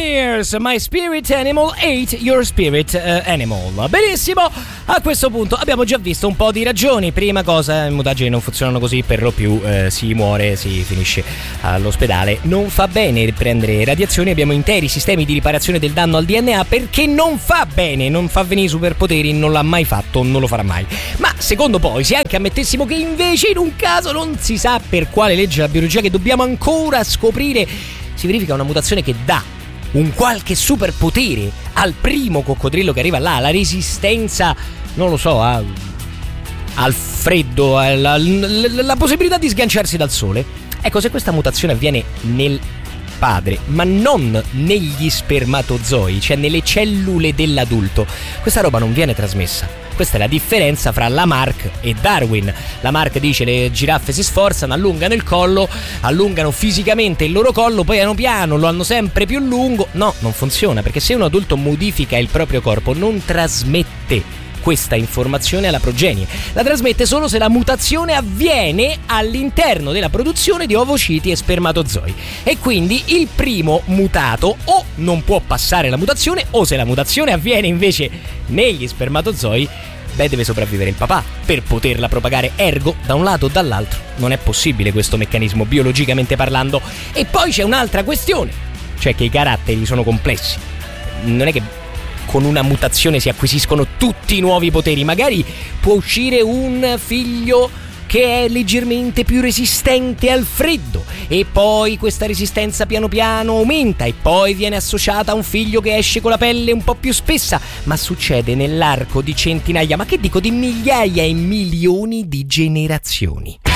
Lumineers, My Spirit Animal ate your spirit animal. Benissimo, a questo punto abbiamo già visto un po' di ragioni. Prima cosa, i mutageni non funzionano così, per lo più si muore, si finisce all'ospedale. Non fa bene prendere radiazioni, abbiamo interi sistemi di riparazione del danno al DNA perché non fa bene, non fa venire i superpoteri, non l'ha mai fatto, non lo farà mai. Ma secondo poi, se anche ammettessimo che invece in un caso non si sa per quale legge della biologia che dobbiamo ancora scoprire, si verifica una mutazione che dà un qualche superpotere al primo coccodrillo che arriva là, la resistenza, non lo so, al freddo, la possibilità di sganciarsi dal sole. Ecco, se questa mutazione avviene nel padre, ma non negli spermatozoi, cioè nelle cellule dell'adulto, questa roba non viene trasmessa. Questa è la differenza fra Lamarck e Darwin. Lamarck dice le giraffe si sforzano, allungano il collo, allungano fisicamente il loro collo, poi piano piano lo hanno sempre più lungo. No, non funziona, perché se un adulto modifica il proprio corpo non trasmette questa informazione alla progenie. La trasmette solo se la mutazione avviene all'interno della produzione di ovociti e spermatozoi. E quindi il primo mutato o non può passare la mutazione, o se la mutazione avviene invece negli spermatozoi, deve sopravvivere il papà per poterla propagare, ergo da un lato o dall'altro non è possibile questo meccanismo biologicamente parlando. E poi c'è un'altra questione, cioè che i caratteri sono complessi. Non è che con una mutazione si acquisiscono tutti i nuovi poteri, magari può uscire un figlio che è leggermente più resistente al freddo e poi questa resistenza piano piano aumenta e poi viene associata a un figlio che esce con la pelle un po' più spessa, ma succede nell'arco di centinaia, ma che dico, di migliaia e milioni di generazioni.